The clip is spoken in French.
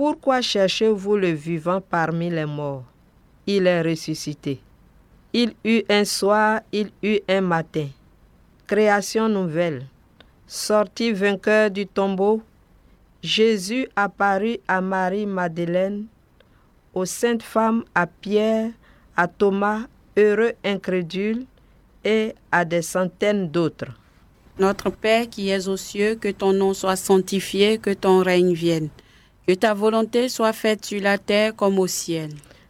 pourquoi cherchez-vous le vivant parmi les morts? Il est ressuscité. Il eut un soir, il eut un matin. Création nouvelle. Sorti vainqueur du tombeau, Jésus apparut à Marie-Madeleine, aux saintes femmes, à Pierre, à Thomas, heureux incrédule, et à des centaines d'autres. Notre Père qui es aux cieux, que ton nom soit sanctifié, que ton règne vienne. Que ta volonté soit faite sur la terre comme au ciel.